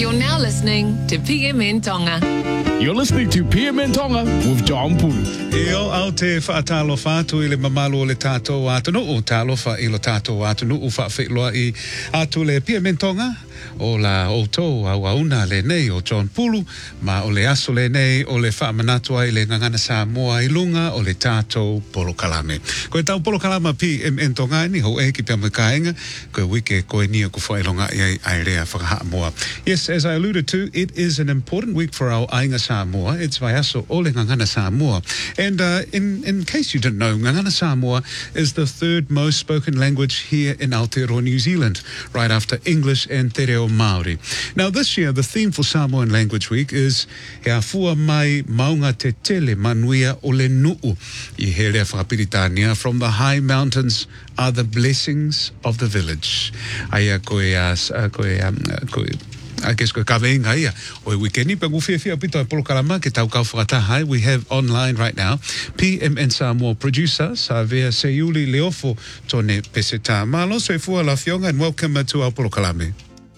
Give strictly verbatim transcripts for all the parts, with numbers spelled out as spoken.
You're now listening to P M N Tonga. You're listening to P M N Tonga with John Pulu. Eo au te whaatalo whātu i le mamalo o le tātou ātunu o tālofa i lo tātou ātunu o whaawhiloa i atu le P M N Tonga o la o tō au auna le nei o John Pulu ma o le aso le nei o le whaamanatua i le ngangana Samoa i lunga o le tātou Polo Kalame. Koe tau Polo Kalama P M N Tonga ni ho e ki pia makaenga koe wike koe nia ku whailonga i ai ai rea whakaha moa. Yes, as I alluded to, it is an important week for our Ainga Samoa. It's Vaiaso o le ngangana Samoa. And uh, in, in case you didn't know, Ngangana Samoa is the third most spoken language here in Aotearoa, New Zealand, right after English and Te Reo Māori. Now this year, the theme for Samoan Language Week is Hea fua mai maunga te tele manuia o le nuu. I he rea whakapiritania, from the high mountains are the blessings of the village. Aia koe, uh, koe, um, koe, I guess koe kaweinga ia. O wikeni, pa nguwhiawhia pito e Polo Kalama ke tau kau whakatahai. We have online right now P M N Samoa producer Savea Seiuli Leofo tone peseta. Malo se fua la fionga and welcome to our Polo Kalame.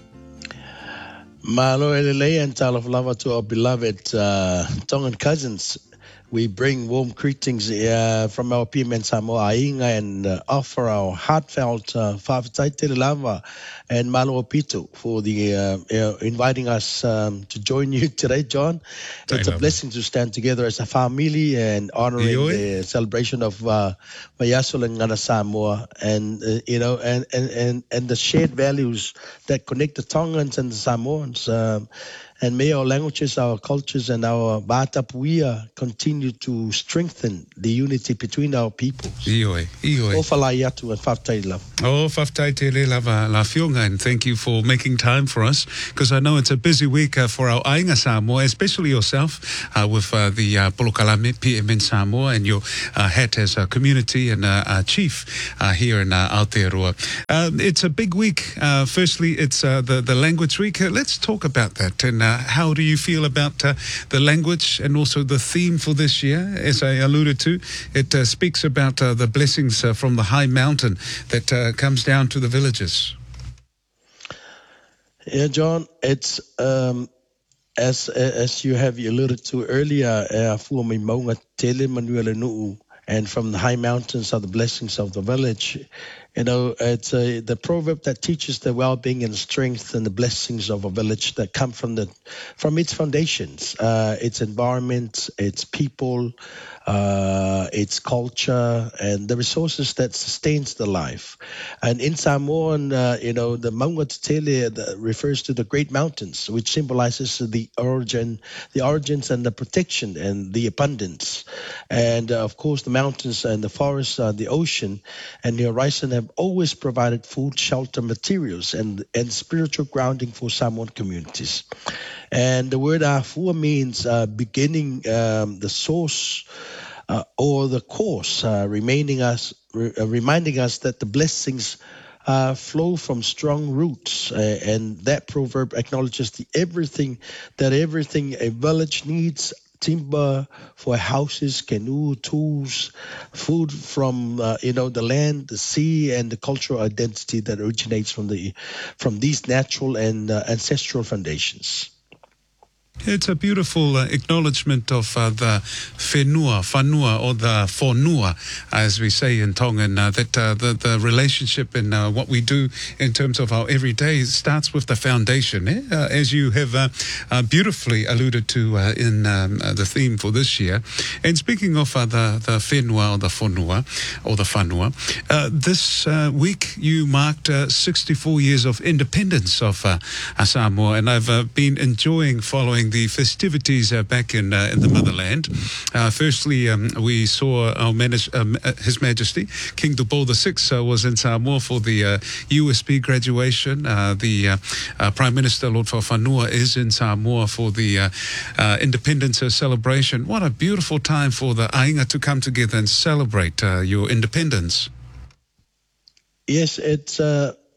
Malo elelei and talaflava to our beloved uh, Tongan cousins. We bring warm greetings uh, from our P M N Samoa Ainga and uh, offer our heartfelt whawhitai te lava and malo pito for the uh, uh, inviting us um, to join you today, John. It's a blessing to stand together as a family and honoring the celebration of uh, Vaiaso le Ngangana Samoa and uh, you know and, and, and, and the shared values that connect the Tongans and the Samoans. Um, And may our languages, our cultures, and our Batapuia continue to strengthen the unity between our peoples. Ioi, ioi. O whalai atu and whaftai lava. Oh, whaftai te le lava la fionga, and thank you for making time for us, because I know it's a busy week uh, for our Ainga Samoa, especially yourself, uh, with uh, the uh, Polo Kalame P M N Samoa and your uh, hat as a community and uh, uh, chief uh, here in uh, Aotearoa. Um, it's a big week. Uh, firstly, it's uh, the, the language week. Uh, let's talk about that. And uh, how do you feel about uh, the language and also the theme for this year? As I alluded to, it uh, speaks about uh, the blessings uh, from the high mountain that uh, comes down to the villages. Yeah, John, it's um, as as you have alluded to earlier, uh, Fuami Maunga Tele Manuele Nuu, and from the high mountains are the blessings of the village. You know, it's a, the proverb that teaches the well-being and strength and the blessings of a village that come from the from its foundations, uh, its environment, its people, uh, its culture, and the resources that sustains the life. And in Samoan, uh, you know, the Maunga Tele refers to the great mountains, which symbolizes the origin, the origins and the protection and the abundance. And uh, of course, the mountains and the forests, uh, the ocean, and the horizon have always provided food, shelter, materials, and, and spiritual grounding for Samoan communities. And the word Afua means uh, beginning, um, the source, uh, or the course, uh, remaining us, re- uh, reminding us that the blessings uh, flow from strong roots. Uh, and that proverb acknowledges the everything that everything a village needs: timber for houses, canoe, tools, food from uh, you know the land, the sea, and the cultural identity that originates from the from these natural and uh, ancestral foundations. It's a beautiful uh, acknowledgement of uh, the whenua, whanua, or the whonua, as we say in Tongan, uh, that uh, the, the relationship and uh, what we do in terms of our everyday starts with the foundation, eh? uh, as you have uh, uh, beautifully alluded to uh, in um, uh, the theme for this year. And speaking of uh, the, the whenua or the whonua, or the whanua, uh, this uh, week you marked uh, sixty-four years of independence of uh, Samoa, and I've uh, been enjoying following the festivities uh, back in uh, in the motherland. Uh, firstly, um, we saw our manage, um, His Majesty King Dubois the Sixth uh, was in Samoa for the uh, U S B graduation. Uh, the uh, uh, Prime Minister Lord Whanua is in Samoa for the uh, uh, independence uh, celebration. What a beautiful time for the Ainga to come together and celebrate uh, your independence. Yes, it's uh,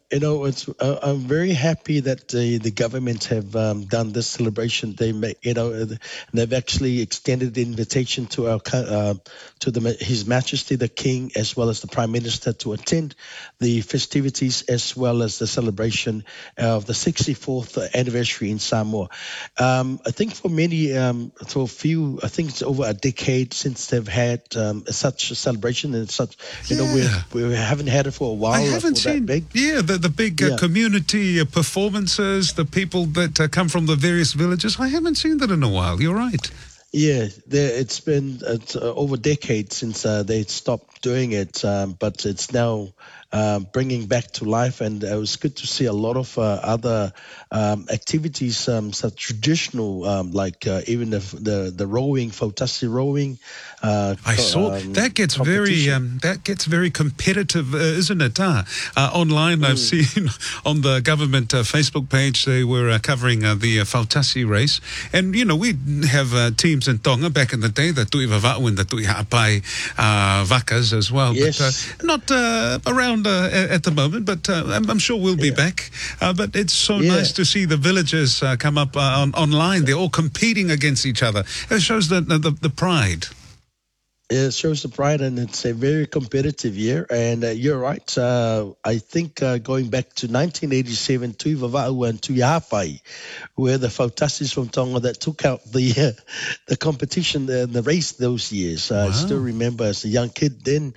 you know, it's. Uh, I'm very happy that the the government have um, done this celebration. They, make, you know, uh, they've actually extended the invitation to our co- uh, to the His Majesty the King as well as the Prime Minister to attend the festivities as well as the celebration of the sixty-fourth anniversary in Samoa. Um, I think for many, um, for a few, I think it's over a decade since they've had um, such a celebration and such. You know, Yeah. we we haven't had it for a while. I uh, haven't for that seen, big. yeah, the, the big uh, Yeah. community uh, performances, the people that uh, come from the various villages. I haven't seen that in a while. You're right. Yeah, there, it's been it's, uh, over decades since uh, they stopped doing it, um, but it's now uh, bringing back to life, and it was good to see a lot of uh, other um, activities, um, such traditional, um, like uh, even the, the the rowing, Fautasi rowing. Uh, I co- saw um, that gets very competition. um, that gets very competitive, uh, isn't it? Uh, uh, online, I've seen on the government uh, Facebook page they were uh, covering uh, the uh, Fautasi race, and you know we have uh, teams in Tonga back in the day, the Tui Vava'u and the Tui Ha'apai uh, Vakas as well, Yes. but uh, not uh, around uh, a- at the moment. But uh, I'm, I'm sure we'll be Yeah. back. Uh, but it's so Yeah. nice to see the villagers uh, come up uh, on, online. They're all competing against each other. It shows the the, the pride. It shows the pride, and it's a very competitive year. And uh, you're right. Uh, I think uh, going back to nineteen eighty-seven, Tui Vava'u and Tui Ha'apai were the Fautasis from Tonga that took out the uh, the competition and the race those years. Uh, I still remember as a young kid then.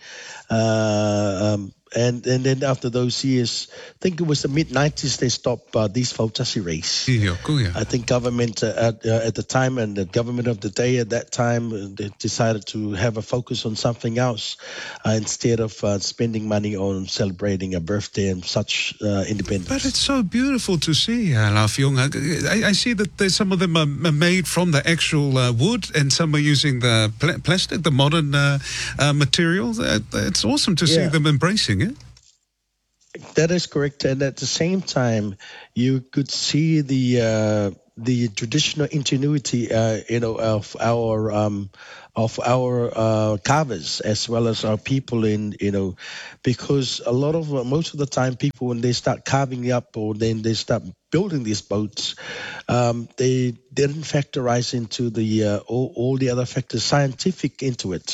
Uh, um, and and then after those years, I think it was the mid nineties, they stopped uh, these Fautasi race. Iyo, kuya. I think government uh, at, uh, at the time and the government of the day at that time, uh, they decided to have a focus on something else uh, instead of uh, spending money on celebrating a birthday and such uh, independence. But it's so beautiful to see, uh, La Fionga. I, I see that there's, some of them are are made from the actual uh, wood and some are using the pl- plastic, the modern uh, uh, materials. Uh, it's awesome to see Yeah. them embracing it. That is correct, and at the same time, you could see the uh, the traditional ingenuity, uh, you know, of our um, of our uh, carvers as well as our people in, you know, because a lot of uh, most of the time, people when they start carving up or then they start building these boats, um, they didn't factorize into the uh, all, all the other factors scientific into it,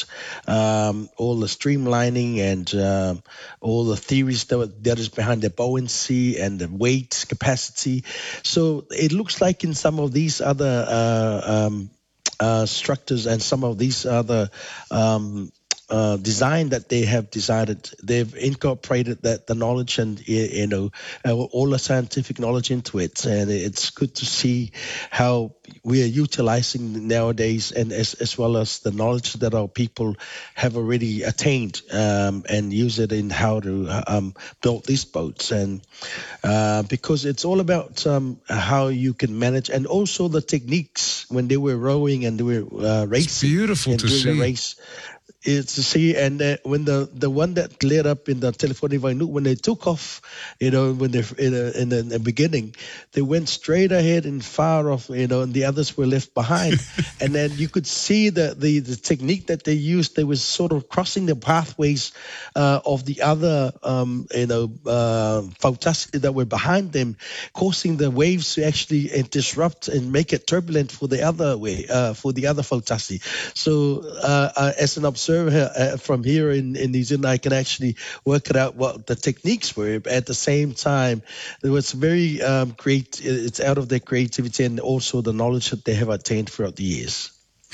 um, all the streamlining and um all the theories that, were- that is behind the buoyancy and the weight capacity. So it looks like in some of these other uh, um, uh, structures and some of these other um, uh, design that they have decided, they've incorporated that the knowledge and y- you know uh, all the scientific knowledge into it, and it's good to see how we are utilizing nowadays, and as as well as the knowledge that our people have already attained, um, and use it in how to um, build these boats, and uh, because it's all about um, how you can manage, and also the techniques when they were rowing and they were uh, racing. beautiful and to doing see. The race. It's to see, and uh, when the the one that lit up in the Telefoni Vainu, when they took off, you know, when they in, a, in, the, in the beginning, they went straight ahead and far off, you know, and the others were left behind, and then you could see the, the the technique that they used. They was sort of crossing the pathways uh, of the other, um, you know, uh, Fautasi that were behind them, causing the waves to actually uh, disrupt and make it turbulent for the other way, uh, for the other Fautasi. So, uh, uh, as an observer uh, from here in, in New Zealand, I can actually work it out what the techniques were. But at the same time, it was very um, great. It's out of their creativity and also the knowledge that they have attained throughout the years.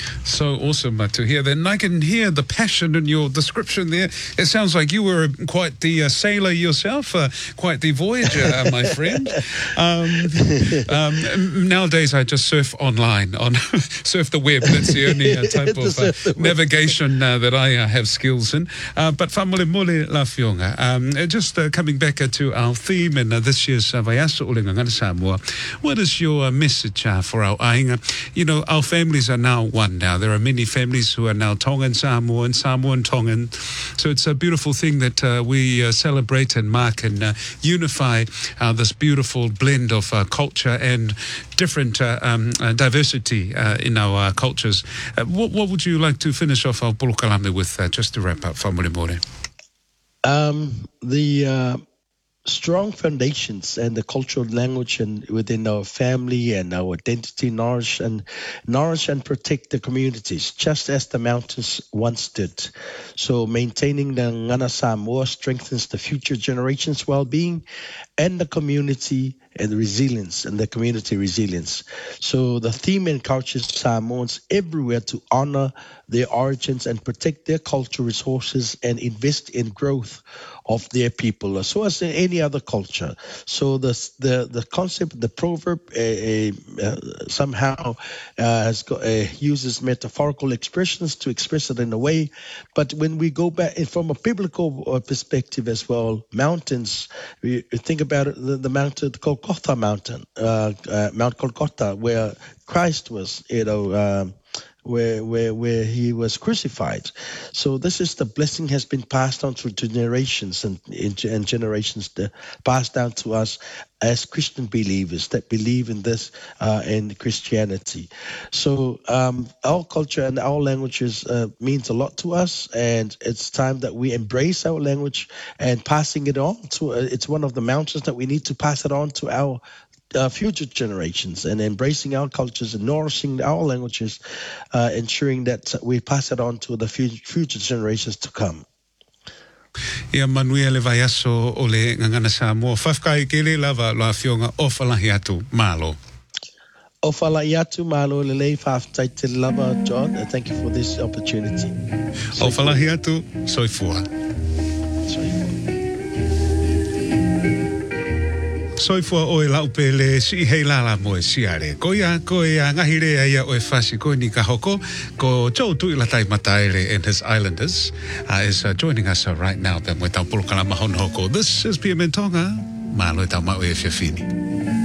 So awesome uh, to hear that. And I can hear the passion in your description there. It sounds like you were quite the uh, sailor yourself, uh, quite the voyager, uh, my friend. Um, um, nowadays, I just surf online, on surf the web. That's the only uh, type of uh, navigation uh, that I uh, have skills in. Uh, but whamole mole la Fionga. Um, uh, just uh, coming back uh, to our theme in uh, this year's uh, Vaiaso o le Ngangara Samoa, what is your uh, message uh, for our ainga? You know, our families are now one now. There are many families who are now Tongan Samoan, Samoan Tongan. So it's a beautiful thing that uh, we uh, celebrate and mark and uh, unify uh, this beautiful blend of uh, culture and different uh, um, uh, diversity uh, in our uh, cultures. Uh, what, what would you like to finish off our Polokalame with, uh, just to wrap up, Whamole More? Um, the uh, strong foundations and the cultural language and within our family and our identity nourish and nourish and protect the communities just as the mountains once did. So maintaining the Ngana Samoa strengthens the future generations' well-being and the community and the resilience and the community resilience. So the theme encourages Samoans everywhere to honor their origins and protect their cultural resources and invest in growth of their people, so as in any other culture. So the the the concept, the proverb, uh, uh, somehow uh, has got, uh, uses metaphorical expressions to express it in a way. But when we go back from a biblical perspective as well, mountains, we think about it, the, the mountain, the Golgotha mountain, uh, uh, Mount Golgotha, where Christ was, you know. Um, Where, where where he was crucified. So this is the blessing has been passed on through generations and, and generations passed down to us as Christian believers that believe in this uh, in Christianity. So um, our culture and our languages uh, means a lot to us, and it's time that we embrace our language and passing it on to. Uh, it's one of the mountains that we need to pass it on to our Uh, future generations, and embracing our cultures and nourishing our languages, uh, ensuring that we pass it on to the future generations to come. Ia Manuele vai aso o le ngangana Samoa. Whafkai kele lava loa fionga o whalahi atu malo. O whalahi atu malo le lei whaftai te lava, John, and thank you for this opportunity. O whalahi atu, soifua. Soifua. Soifua o e laupe le si hei lala mo e siare. Ko ia, ko ia ngahire ia o e whasi ko ni ka hoko. Ko Joe Tuilatai Mataere and his Islanders uh, is uh, joining us uh, right now. Pe mo e tau pulukana mahon hoko. This is P M N Tonga. Malo e tau mau e whiawhini.